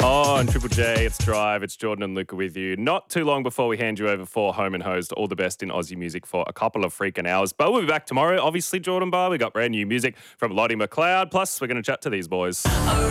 On Triple J, it's Drive. It's Jordan and Luca with you. Not too long before we hand you over for Home and Hosed, all the best in Aussie music for a couple of freaking hours. But we'll be back tomorrow. Obviously, Jordan Bar, we got brand new music from Lottie McLeod. Plus, we're going to chat to these boys.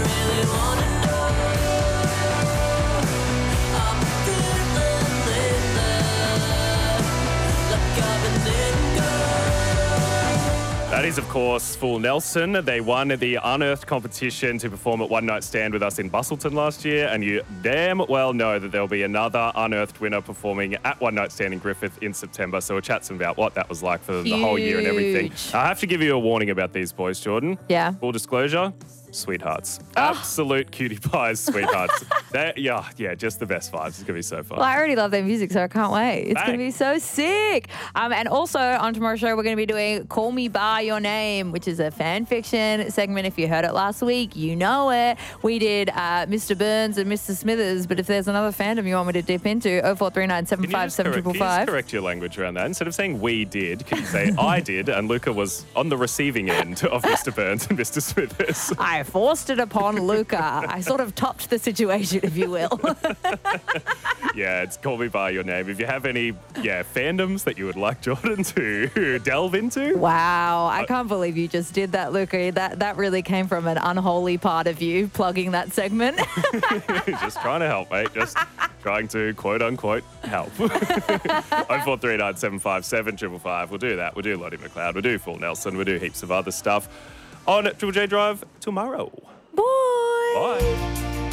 That is, of course, Full Nelson. They won the Unearthed competition to perform at One Night Stand with us in Bustleton last year, and you damn well know that there'll be another Unearthed winner performing at One Night Stand in Griffith in September. So we'll chat some about what that was like for the whole year and everything. I have to give you a warning about these boys, Jordan. Yeah. Full disclosure. Sweethearts. Absolute cutie pies, sweethearts. Just the best vibes. It's going to be so fun. Well, I already love their music, so I can't wait. It's going to be so sick. And also on tomorrow's show, we're going to be doing Call Me By Your Name, which is a fan fiction segment. If you heard it last week, you know it. We did Mr. Burns and Mr. Smithers, but if there's another fandom you want me to dip into, 0439 75 7555. Can you just correct your language around that? Instead of saying we did, can you say I did, and Luca was on the receiving end of Mr. Burns and Mr. Smithers? I forced it upon Luca. I sort of topped the situation, if you will. Yeah, it's Call Me By Your Name. If you have any fandoms that you would like Jordan to delve into. Wow, I can't believe you just did that, Luca. That really came from an unholy part of you, plugging that segment. Just trying to help, mate. Just trying to, quote-unquote, help. 0439 757 555. We'll do that. We'll do Lottie McLeod. We'll do Full Nelson. We'll do heaps of other stuff on Triple J Drive tomorrow. Bye. Bye.